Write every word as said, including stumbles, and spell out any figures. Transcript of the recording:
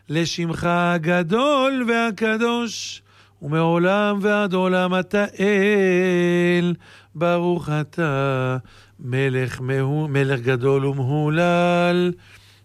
לשמך הגדול והקדוש, ומעולם ועד עולם אתה אל, ברוך אתה, מלך, מלך גדול ומהולל.